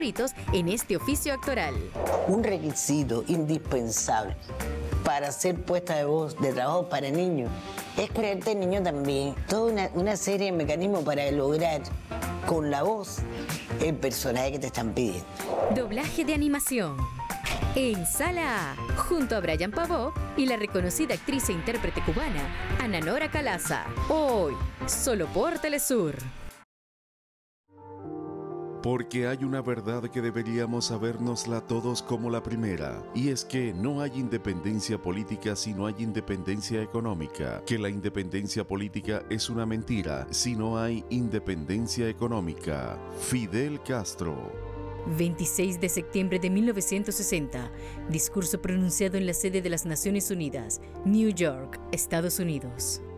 en este oficio actoral. Un requisito indispensable para ser puesta de voz de trabajo para niños es creerte niño también. Toda una serie de mecanismos para lograr con la voz el personaje que te están pidiendo. Doblaje de animación. En Sala A, junto a Brian Pavó y la reconocida actriz e intérprete cubana, Ana Nora Calaza. Hoy, solo por Telesur. Porque hay una verdad que deberíamos sabérnosla todos como la primera, y es que no hay independencia política si no hay independencia económica, que la independencia política es una mentira si no hay independencia económica. Fidel Castro. 26 de septiembre de 1960, discurso pronunciado en la sede de las Naciones Unidas, New York, Estados Unidos.